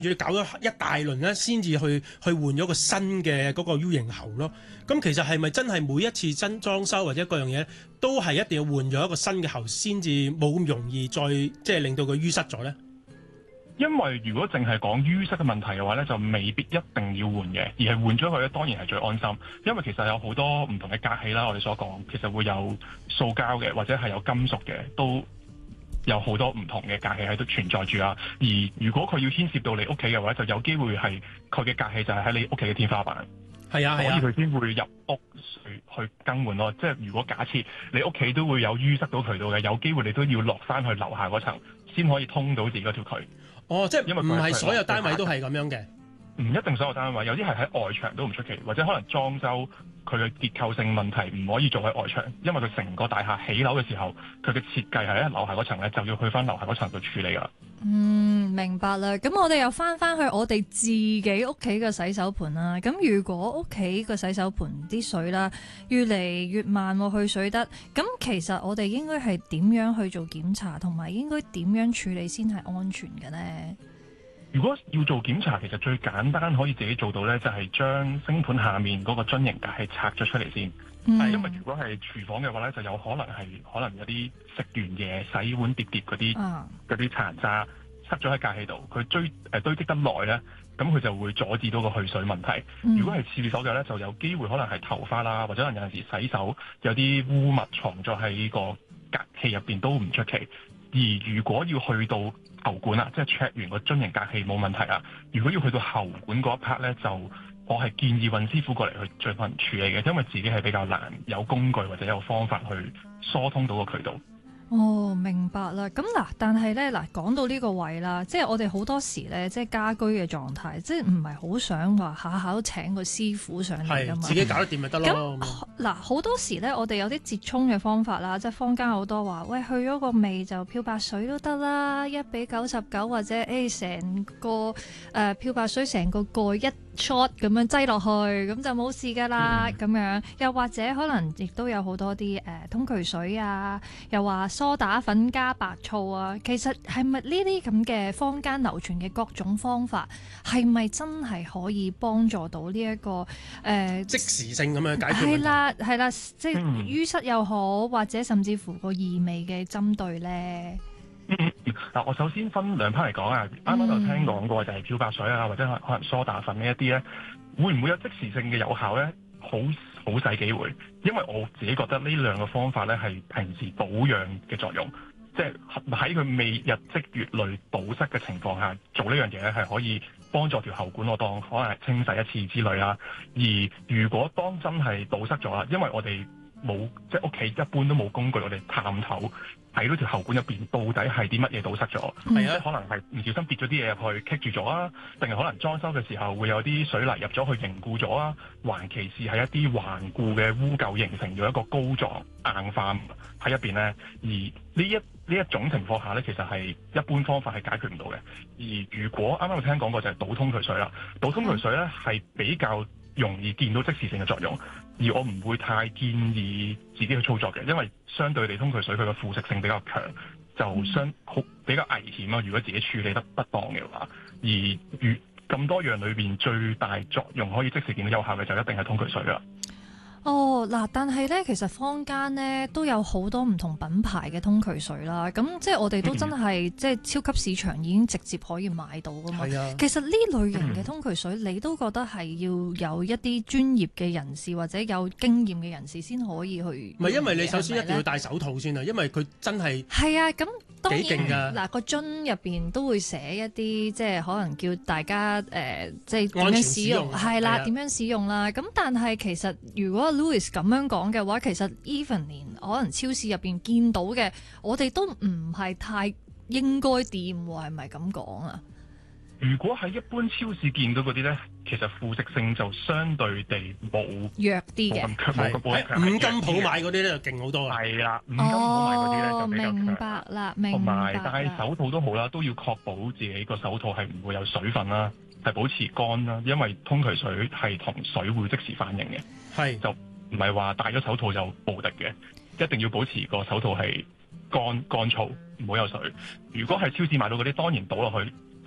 要搞咗一大輪咧，先至去換咗個新嘅嗰個 U 型喉咯。咁其實係咪真係每一次新裝修或者各樣嘢都係一定要換咗一個新嘅喉，先至冇咁容易再即係令到佢淤塞咗咧？ 因為如果淨係講淤塞嘅問題嘅話咧，就未必一定要換嘅，而係換咗佢咧，當然係最安心。因為其實有好多唔同嘅隔氣啦，我哋所講其實會有塑膠嘅，或者係有金屬嘅，都有好多唔同嘅隔氣喺度存在住啊。而如果佢要牽涉到你屋企嘅話，就有機會係佢嘅隔氣就係喺你屋企嘅天花板。 係啊， 所以佢先會入屋去更換咯。即係如果假設你屋企都會有淤塞到渠道嘅，有機會你都要落翻去樓下嗰層先可以通到自己嗰條渠。 哦，即係因為唔係所有單位都係咁樣嘅。 唔一定所有單位，有啲係喺外牆都唔出奇，或者可能裝修佢嘅結構性問題唔可以做喺外牆，因為佢成個大廈起樓嘅時候，佢嘅設計係喺樓下嗰層咧，就要去翻樓下嗰層度處理㗎。 明白啦。咁我哋又翻去我哋自己屋企嘅洗手盆啦。咁如果屋企個洗手盆啲水啦越嚟越慢去水得，咁其實我哋應該係點樣去做檢查，同埋應該點樣處理先係安全嘅呢？ 如果要做檢查，其實最簡單可以自己做到咧，就係將星盆下面嗰個樽形隔氣拆咗出嚟先。因為如果係廚房嘅話咧，就有可能有啲食完嘢洗碗碟嗰啲殘渣塞咗喺隔氣度，佢堆積得耐咧，咁佢就會阻止到個去水問題。如果係廁所嘅咧，就有機會可能係頭髮啦，或者可能有陣時洗手有啲污物藏咗喺個隔氣入邊都唔出奇。而如果要去到喉管啦，即係 check 完個樽形隔氣冇問題啦，如果要去到喉管嗰一 part 咧，就我係建議揾師傅過嚟去進行處理嘅，因為自己係比較難有工具或者有方法去疏通到個渠道。 哦，明白啦。咁嗱，但係咧嗱，講到呢個位啦，即係我哋好多時咧，即係家居嘅狀態，即係唔係好想話下下都請個師傅上嚟噶嘛， 自己搞得掂咪得咯。 咁嗱，好多時咧，我哋有啲折衷嘅方法啦，即係坊間好多話，喂，去咗個味就漂白水都得啦，1:99，或者成個漂白水成個蓋一 shot 咁樣擠落去，咁就冇事噶啦。咁樣又或者可能亦都有好多啲通渠水啊，又話梳打粉加白醋啊，其實係咪呢啲咁嘅坊間流傳嘅各種方法，係咪真係可以幫助到呢一個即時性咁樣解決問題？ 係啦，即係淤塞又好，或者甚至乎個異味嘅針對咧。 嗱，我首先分兩 part 嚟講啊。啱啱就聽講過就係漂白水啊，或者可能梳打粉呢一啲咧，會唔會有即時性嘅有效咧？好細機會，因為我自己覺得呢兩個方法咧係平時保養嘅作用，即係喺佢未日積月累堵塞嘅情況下做呢樣嘢咧，係可以幫助條喉管我當可能係清洗一次之類啦。而如果當真係堵塞咗啦，因為我哋冇即係屋企一般都冇工具，我哋探頭喺嗰條喉管入邊到底係啲乜嘢堵塞咗？即係可能係唔小心跌咗啲嘢入去棘住咗啊，定係可能裝修嘅時候會有啲水泥入咗去凝固咗啊？還其是係一啲頑固嘅污垢形成咗一個膏狀硬化喺入邊咧？而呢一種情況下咧，其實係一般方法係解決唔到嘅。而如果啱啱我聽講過就係倒通渠水啦，倒通渠水咧係比較容易見到即時性嘅作用，而我唔會太建議自己去操作嘅，因為相對地通渠水佢嘅腐蝕性比較強，就比較危險咯。如果自己處理得不當嘅話，而咁多樣裏邊最大作用可以即時見到有效嘅就一定係通渠水啦。 哦，嗱，但係咧，其實坊間咧都有好多唔同品牌嘅通渠水啦。咁即係我哋都真係即係超級市場已經直接可以買到噶嘛。其實呢類型嘅通渠水，你都覺得係要有一啲專業嘅人士或者有經驗嘅人士先可以去？唔係， 因為你首先一定要戴手套先啊，因為佢真係係啊，咁當然幾勁㗎。 嗱，個樽入邊都會寫一啲即係可能叫大家即係點樣使用，係啦，點樣使用啦。咁但係其實如果Louis 咁樣講嘅話，其實 even 連可能超市入邊見到嘅，我哋都唔係太應該掂喎，係咪咁講啊？ 如果喺一般超市見到嗰啲咧，其實腐蝕性就相對地冇弱啲嘅， 冇咁強。 五金鋪買嗰啲咧就勁好多啊！ 係啦，五金鋪買嗰啲咧就比較強。 明白啦，明白。 同埋戴手套都好啦，都要確保自己個手套係唔會有水分啦，係保持乾啦，因為通渠水係同水會即時反應嘅。係就唔係話戴咗手套就無敵嘅，一定要保持個手套係乾燥，唔好有水。如果係超市買到嗰啲，當然倒落去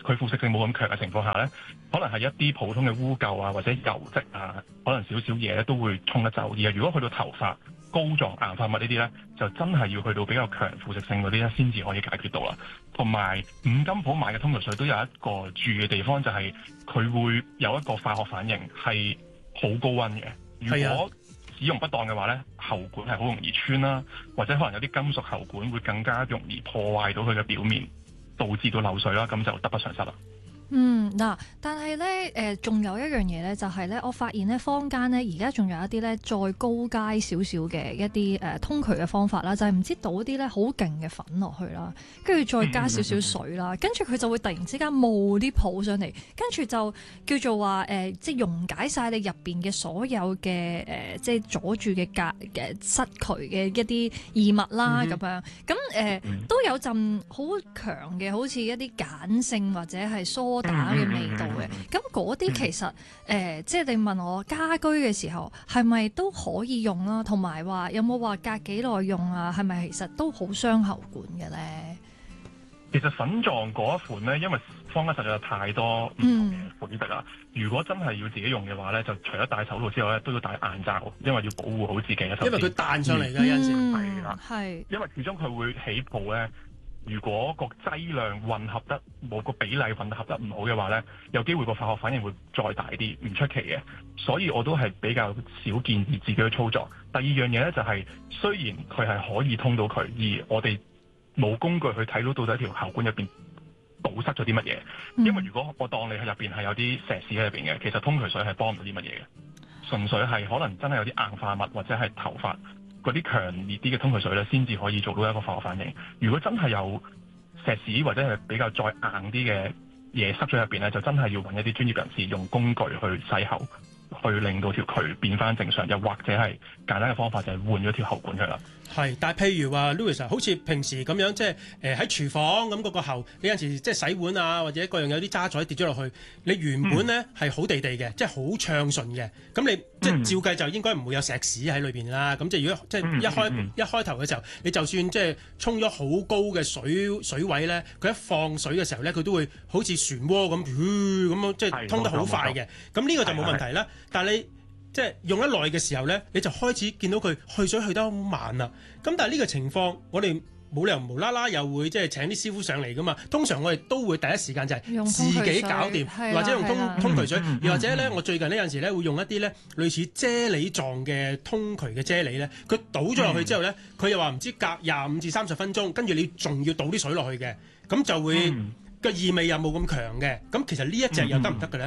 佢腐蝕性冇咁強嘅情況下咧，可能係一啲普通嘅污垢啊或者油漬啊，可能少少嘢咧都會沖得走。而如果去到頭髮、膏狀、硬化物呢啲咧，就真係要去到比較強腐蝕性嗰啲咧，先至可以解決到啦。同埋五金鋪買嘅通渠水都有一個注意嘅地方，就係佢會有一個化學反應係好高溫嘅。如果使用不當嘅話咧，喉管係好容易穿啦，或者可能有啲金屬喉管會更加容易破壞到佢嘅表面，導致到漏水啦，咁就得不償失啦。 嗱，但係咧，仲有一樣嘢咧，就係咧，我發現咧，坊間咧而家仲有一啲咧再高階少少嘅一啲通渠嘅方法啦，就係唔知倒啲咧好勁嘅粉落去啦，跟住再加少少水啦，跟住佢就會突然之間冒啲泡上嚟，跟住就叫做話即係溶解晒你入邊嘅所有嘅即係阻住嘅塞渠嘅一啲異物啦，咁樣咁都有陣好強嘅，好似一啲鹼性或者係梳打嘅味道嘅，咁嗰啲其實即係你問我家居嘅時候係咪都可以用啦？同埋話有冇話隔幾耐用啊？係咪其實都好傷喉管嘅咧？ 其實粉狀嗰一款咧，因為坊間實在有太多唔同嘅款式啦。如果真係要自己用嘅話咧，就除咗戴手套之外咧，都要戴眼罩，因為要保護好自己嘅手。因為佢彈上嚟㗎，有陣時係啦，係因為始終佢會起泡咧。如果個劑量混合得冇個比例混合得唔好嘅話咧，有機會個化學反應會再大啲，唔出奇嘅。所以我都係比較少建議自己去操作。第二樣嘢咧就係，雖然佢係可以通到佢，而我哋冇工具去睇到底條喉管入邊堵塞咗啲乜嘢。因為如果我當你喺入邊係有啲石屎喺入邊嘅，其實通渠水係幫唔到啲乜嘢嘅，純粹係可能真係有啲硬化物或者係頭髮嗰啲強烈啲嘅通渠水咧，先至可以做到一個化學反應。如果真係有石屎或者係比較再硬啲嘅嘢塞咗入邊咧，就真係要揾一啲專業人士用工具去洗喉，去令到條渠變翻正常。又或者係簡單嘅方法就係換咗條喉管佢啦。係， 但係譬如話 Louis 好似平時咁樣，即係喺廚房咁嗰個喉，你有陣時即係洗碗啊，或者各樣有啲渣滓跌咗落去，你原本咧係好地地嘅，即係好暢順嘅，咁你即係照計就應該唔會有石屎喺裏邊啦。咁即係如果即係一開頭嘅時候，你就算即係沖咗好高嘅水位咧，佢一放水嘅時候咧，佢都會好似漩渦咁，咁樣即係通得好快嘅。咁呢個就冇問題啦。但係你即係用得耐嘅時候咧，你就開始見到佢去水去得好慢啦。咁但係呢個情況，我哋冇理由無啦啦又會即係請啲師傅上嚟噶嘛。通常我哋都會第一時間就係自己搞掂，或者用通渠水，又或者咧，我最近呢有陣時咧會用一啲咧類似啫喱狀嘅通渠嘅啫喱咧，佢倒咗落去之後咧，佢又話唔知隔25至30分鐘，跟住你仲要倒啲水落去嘅，咁就會個異味又冇咁強嘅。咁其實呢一隻又得唔得嘅咧？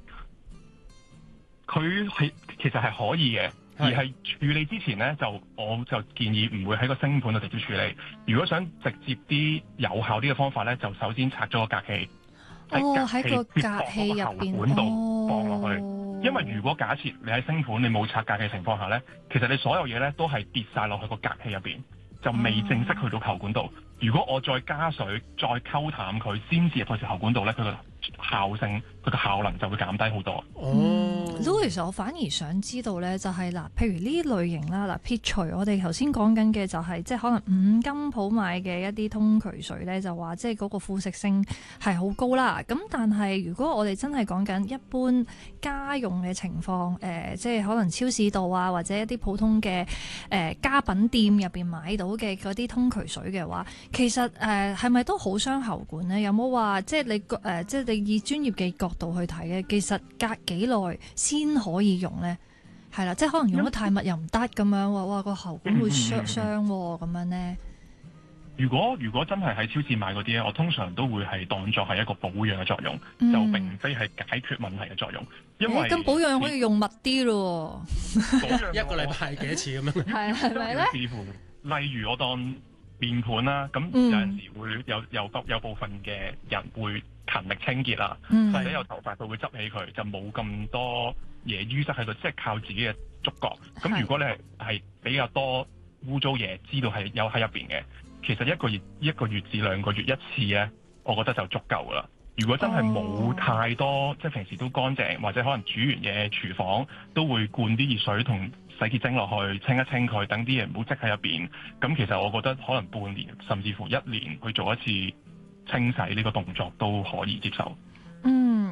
佢係其實係可以嘅，而係處理之前咧，我就建議唔會喺個星盤度直接處理。如果想直接啲有效啲嘅方法咧，就首先拆咗個隔氣，喺個隔氣入邊管度放落去。因為如果假設你喺星盤你冇拆隔氣情況下咧，其實你所有嘢咧都係跌晒落去個隔氣入邊，就未正式去到喉管度。如果我再加水再溝淡佢，先至入去條喉管度咧，佢個效性佢個效能就會減低好多。 Louis，我反而想知道咧，就係嗱，譬如呢類型啦，嗱，撇除我哋頭先講緊嘅就係即係可能五金鋪買嘅一啲通渠水咧，就話即係嗰個腐蝕性係好高啦。咁但係如果我哋真係講緊一般家用嘅情況，即係可能超市度啊，或者一啲普通嘅家品店入邊買到嘅嗰啲通渠水嘅話，其實係咪都好傷喉管咧？有冇話即係你即係你以專業嘅角度去睇嘅，其實隔幾耐先可以用咧？係啦，即係可能用得太密又唔得咁樣，哇個喉管會傷咁樣咧。 如果真係喺超市買嗰啲咧，我通常都會係當作係一個保養嘅作用，就並非係解決問題嘅作用。因為咁保養可以用密啲咯， 一個禮拜幾多次咁樣？ 係咪咧？ 似乎例如我當面盤啦，咁有陣時會有部分嘅人會勤力清潔啦，或者有頭髮佢會執起佢，就冇咁多嘢淤塞喺度，即係靠自己嘅觸覺。咁如果你係比較多污糟嘢，知道係有喺入邊嘅，其實一個月至2個月一次咧，我覺得就足夠噶啦。如果真係冇太多，即係平時都乾淨，或者可能煮完嘢廚房都會灌啲熱水同洗潔精落去清一清佢，等啲嘢唔好積喺入邊。咁其實我覺得可能半年甚至乎1年去做一次清洗呢個動作都可以接受。 嗯。